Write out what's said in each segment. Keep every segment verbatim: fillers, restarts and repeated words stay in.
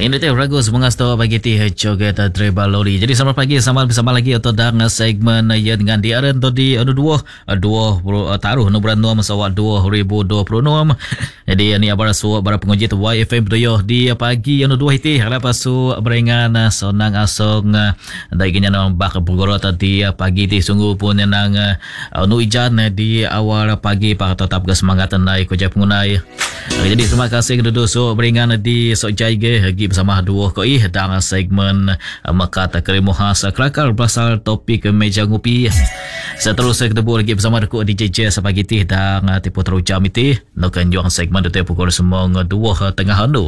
Ini teh ragu semangat tu pagi ti joget Tribal Lori. Jadi selamat pagi, selamat bersama lagi atau dengan segmen ya dengan di aren tu di anu dua dua taruh no bulan enam sawat dua ribu dua puluh enam. Jadi ini abara su bara penguji tu Y F M doyo di pagi anu dua iti harap su berengan sonang asong dai genya nang bak bugorot di pagi ti sungguh pun nang anu ijan di awal pagi pak tetap ke semangat nai ko jap ngunai. Jadi terima kasih kedua so berengan di sok jaige lagi bersama dua koi dalam segmen Mekat Kerimu Khas Kelakar berasal topik meja ngopi. Seterusnya kita lagi bersama deku D J J sepagi ti dan tipu terus jam itu nak juang segmen itu pukul semua dua tengah handu.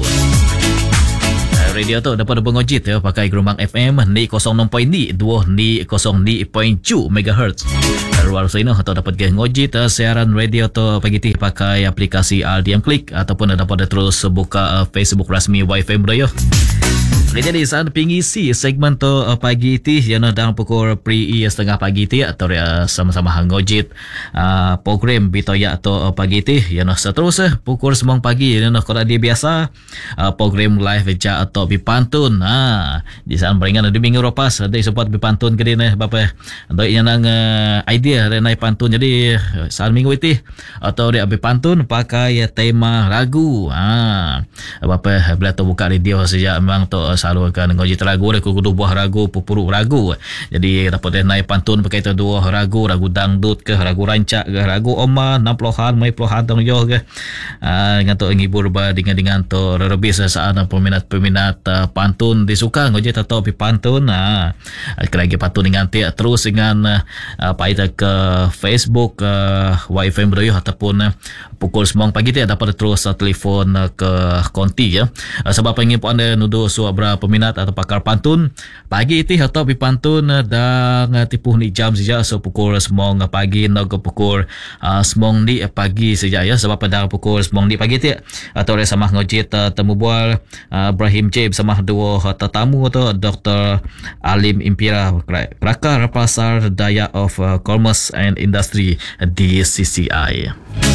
Radio tu dapat bengojit ya pakai gelombang F M ni kosong enam perpuluhan dua ni kosong enam perpuluhan tujuh megahertz. Luar sini atau dapat ngojit siaran radio tu pagi ti pakai aplikasi R D M Click ataupun dapat terus buka Facebook rasmi Y F M Radio. Jadi saat pengisi segmen tu pagi ti yang dalam pukul pre setengah pagi ti atau sama-sama ngojit uh, program bitoya atau pagi ti yang seterusnya pukul sembilan pagi yang kalau dia biasa uh, program live ja atau bipantun. Ha di saat beringan di minggu lepas ada support bipantun ke dia bapa ada yang nang uh, idea ada naik pantun jadi saat minggu itu atau dia bipantun pakai tema lagu. Ha bapa bila tu buka radio saja memang tu selalu akan ngojit lagu ada kudu buah lagu pupuruk lagu. Jadi dapat naik pantun pakai tu dua lagu lagu dangdut ke lagu rancak ke lagu oma enam puluhan mai puluhan tong yo ke. Ah dengan tu ngibur ba dengan dengan tu lebih saat peminat-peminat uh, pantun disuka ngojit atau pi pantun. Ah lagi pantun dengan ti terus dengan uh, apa itu ke Facebook uh, Y F M Radio ataupun uh, pukul sembilan pagi ti dapat terus uh, telefon uh, ke konti ya. Uh, sebab ingin pun anda nuduh suara peminat atau pakar pantun pagi ti atau pi pantun uh, dan uh, tipu ni jam saja so pukul sembilan pagi nak ke pukul uh, sembilan di pagi saja ya sebab pada pukul sembilan di pagi ti atau sama ngojit uh, temu bual uh, Ibrahim J bersama dua tetamu tu Doktor Alim Impira Kelakar Pasar Daya of uh, Commerce and Industry di C C I.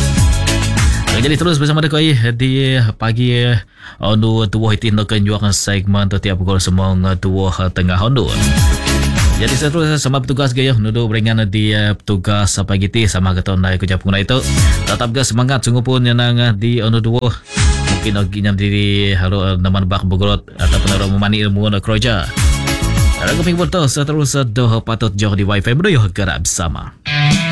Jadi terus bersama dekat di pagi Hondu dua itu nak jual segmen tu tiap pukul semua dua tengah Hondu. Jadi seterusnya sama petugas gaya nudu beringan di petugas pagi ti sama keton naik kerja pengguna itu tetap gas semangat sungguh pun yang di Hondu dua mungkin lagi nyam diri halu naman bak bogorot ataupun orang memani ilmu nak kerja. Lagu ping betul seterusnya doh patut jauh di Y F M Radio gerak bersama.